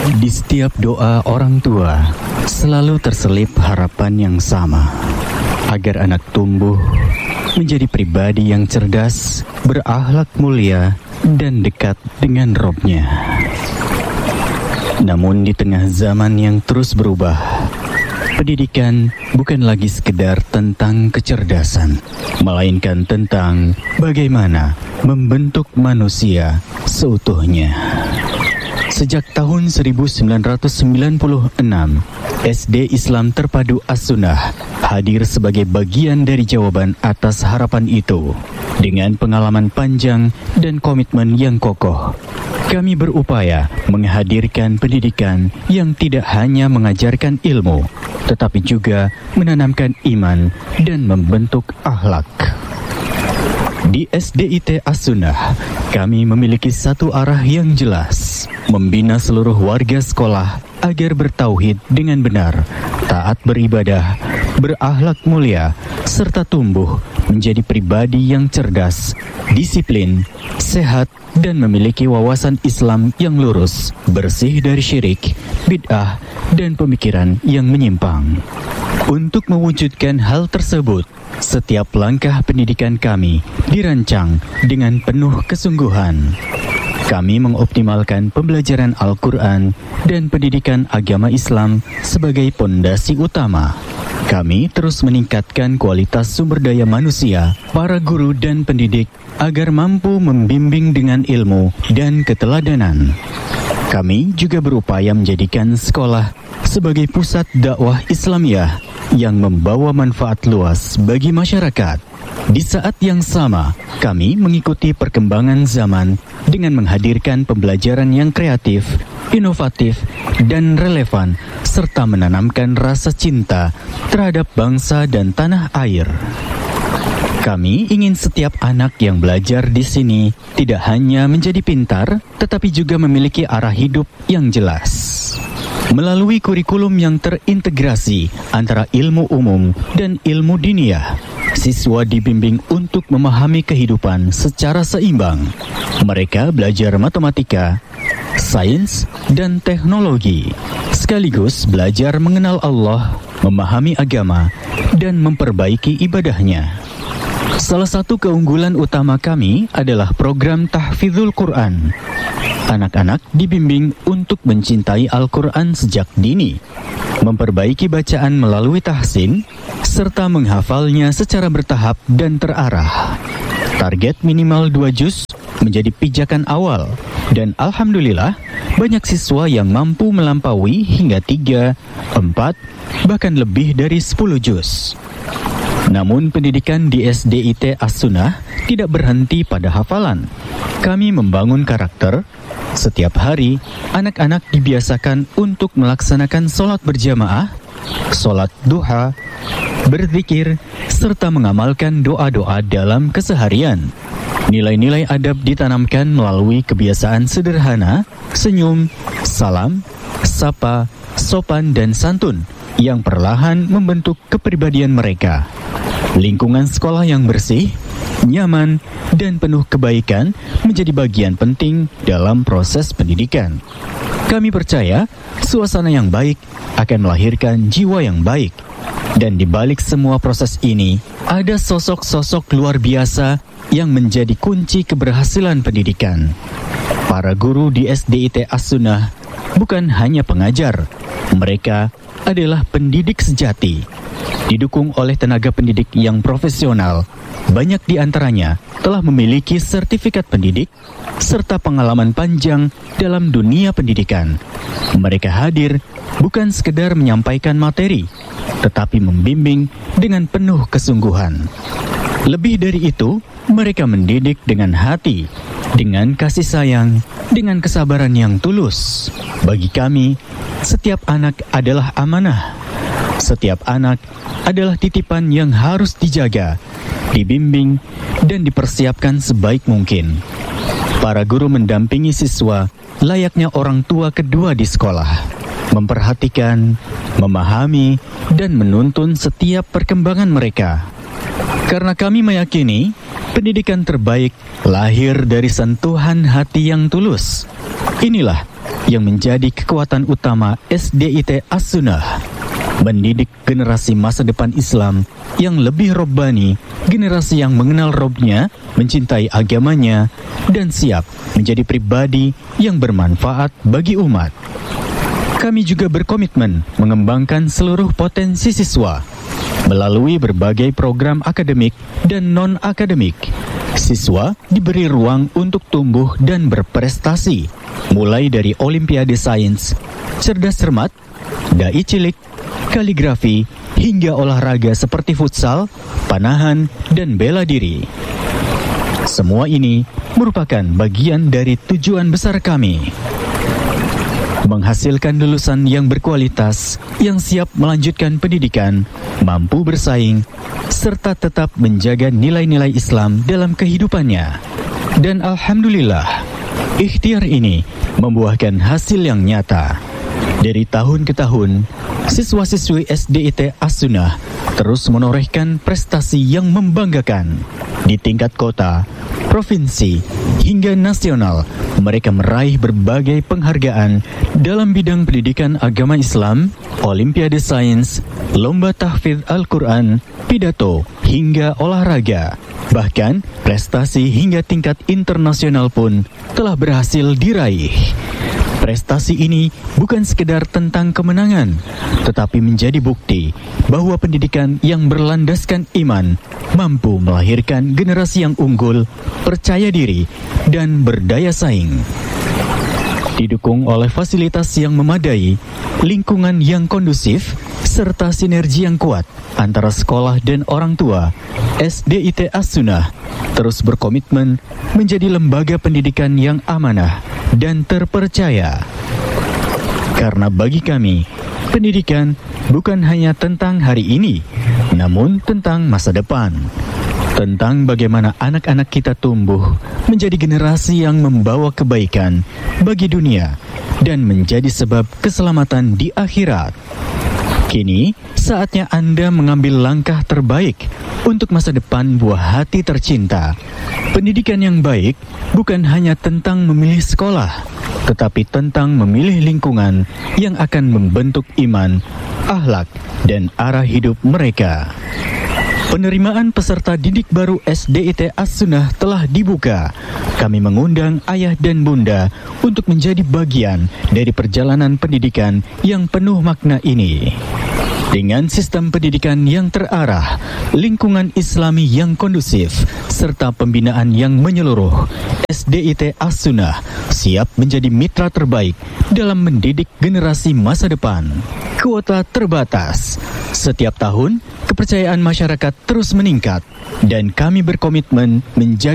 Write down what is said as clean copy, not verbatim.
Di setiap doa orang tua selalu terselip harapan yang sama, agar anak tumbuh menjadi pribadi yang cerdas, berakhlak mulia, dan dekat dengan Robnya. Namun di tengah zaman yang terus berubah, pendidikan bukan lagi sekedar tentang kecerdasan, melainkan tentang bagaimana membentuk manusia seutuhnya. Sejak tahun 1996, SD Islam Terpadu As-Sunnah hadir sebagai bagian dari jawaban atas harapan itu. Dengan pengalaman panjang dan komitmen yang kokoh, kami berupaya menghadirkan pendidikan yang tidak hanya mengajarkan ilmu, tetapi juga menanamkan iman dan membentuk akhlak. Di SDIT As-Sunnah, kami memiliki satu arah yang jelas, membina seluruh warga sekolah agar bertauhid dengan benar, taat beribadah, berakhlak mulia, serta tumbuh menjadi pribadi yang cerdas, disiplin, sehat, dan memiliki wawasan Islam yang lurus, bersih dari syirik, bid'ah, dan pemikiran yang menyimpang. Untuk mewujudkan hal tersebut, setiap langkah pendidikan kami dirancang dengan penuh kesungguhan. Kami mengoptimalkan pembelajaran Al-Quran dan pendidikan agama Islam sebagai pondasi utama. Kami terus meningkatkan kualitas sumber daya manusia, para guru dan pendidik, agar mampu membimbing dengan ilmu dan keteladanan. Kami juga berupaya menjadikan sekolah sebagai pusat dakwah Islamiyah yang membawa manfaat luas bagi masyarakat. Di saat yang sama, kami mengikuti perkembangan zaman dengan menghadirkan pembelajaran yang kreatif, inovatif, dan relevan, serta menanamkan rasa cinta terhadap bangsa dan tanah air. Kami ingin setiap anak yang belajar di sini tidak hanya menjadi pintar, tetapi juga memiliki arah hidup yang jelas. Melalui kurikulum yang terintegrasi antara ilmu umum dan ilmu diniyah, siswa dibimbing untuk memahami kehidupan secara seimbang. Mereka belajar matematika, sains, dan teknologi, sekaligus belajar mengenal Allah, memahami agama, dan memperbaiki ibadahnya. Salah satu keunggulan utama kami adalah program Tahfidzul Quran. Anak-anak dibimbing untuk mencintai Al-Quran sejak dini, memperbaiki bacaan melalui tahsin, serta menghafalnya secara bertahap dan terarah. Target minimal 2 juz menjadi pijakan awal, dan alhamdulillah banyak siswa yang mampu melampaui hingga 3, 4, bahkan lebih dari 10 juz. Namun pendidikan di SDIT As-Sunnah tidak berhenti pada hafalan. Kami membangun karakter. Setiap hari, anak-anak dibiasakan untuk melaksanakan sholat berjamaah, sholat duha, berzikir, serta mengamalkan doa-doa dalam keseharian. Nilai-nilai adab ditanamkan melalui kebiasaan sederhana, senyum, salam, sapa, sopan, dan santun yang perlahan membentuk kepribadian mereka. Lingkungan sekolah yang bersih, nyaman, dan penuh kebaikan menjadi bagian penting dalam proses pendidikan. Kami percaya suasana yang baik akan melahirkan jiwa yang baik. Dan di balik semua proses ini, ada sosok-sosok luar biasa yang menjadi kunci keberhasilan pendidikan. Para guru di SDIT As-Sunnah bukan hanya pengajar, mereka adalah pendidik sejati. Didukung oleh tenaga pendidik yang profesional, banyak di antaranya telah memiliki sertifikat pendidik serta pengalaman panjang dalam dunia pendidikan. Mereka hadir bukan sekedar menyampaikan materi, tetapi membimbing dengan penuh kesungguhan. Lebih dari itu, mereka mendidik dengan hati, dengan kasih sayang, dengan kesabaran yang tulus. Bagi kami, setiap anak adalah amanah. Setiap anak adalah titipan yang harus dijaga, dibimbing, dan dipersiapkan sebaik mungkin. Para guru mendampingi siswa layaknya orang tua kedua di sekolah, memperhatikan, memahami, dan menuntun setiap perkembangan mereka. Karena kami meyakini, pendidikan terbaik lahir dari sentuhan hati yang tulus. Inilah yang menjadi kekuatan utama SDIT As-Sunnah. Mendidik generasi masa depan Islam yang lebih robbani, generasi yang mengenal Robnya, mencintai agamanya, dan siap menjadi pribadi yang bermanfaat bagi umat. Kami juga berkomitmen mengembangkan seluruh potensi siswa melalui berbagai program akademik dan non-akademik. Siswa diberi ruang untuk tumbuh dan berprestasi, mulai dari Olimpiade Sains, cerdas cermat, dai cilik, kaligrafi, hingga olahraga seperti futsal, panahan, dan bela diri. Semua ini merupakan bagian dari tujuan besar kami, menghasilkan lulusan yang berkualitas, yang siap melanjutkan pendidikan, mampu bersaing, serta tetap menjaga nilai-nilai Islam dalam kehidupannya. Dan alhamdulillah, ikhtiar ini membuahkan hasil yang nyata. Dari tahun ke tahun, siswa-siswi SDIT As-Sunnah terus menorehkan prestasi yang membanggakan. Di tingkat kota, provinsi, hingga nasional, mereka meraih berbagai penghargaan dalam bidang pendidikan agama Islam, Olimpiade Sains, lomba tahfidz Al-Quran, pidato, hingga olahraga. Bahkan, prestasi hingga tingkat internasional pun telah berhasil diraih. Prestasi ini bukan sekedar tentang kemenangan, tetapi menjadi bukti bahwa pendidikan yang berlandaskan iman mampu melahirkan generasi yang unggul, percaya diri, dan berdaya saing. Didukung oleh fasilitas yang memadai, lingkungan yang kondusif, serta sinergi yang kuat antara sekolah dan orang tua, SDIT As-Sunnah terus berkomitmen menjadi lembaga pendidikan yang amanah dan terpercaya. Karena bagi kami, pendidikan bukan hanya tentang hari ini, namun tentang masa depan. Tentang bagaimana anak-anak kita tumbuh menjadi generasi yang membawa kebaikan bagi dunia dan menjadi sebab keselamatan di akhirat. Kini, saatnya Anda mengambil langkah terbaik untuk masa depan buah hati tercinta. Pendidikan yang baik bukan hanya tentang memilih sekolah, tetapi tentang memilih lingkungan yang akan membentuk iman, akhlak, dan arah hidup mereka. Penerimaan peserta didik baru SDIT As-Sunnah telah dibuka. Kami mengundang ayah dan bunda untuk menjadi bagian dari perjalanan pendidikan yang penuh makna ini. Dengan sistem pendidikan yang terarah, lingkungan Islami yang kondusif, serta pembinaan yang menyeluruh, SDIT As-Sunnah siap menjadi mitra terbaik dalam mendidik generasi masa depan. Kuota terbatas. Setiap tahun, kepercayaan masyarakat terus meningkat, dan kami berkomitmen menjaga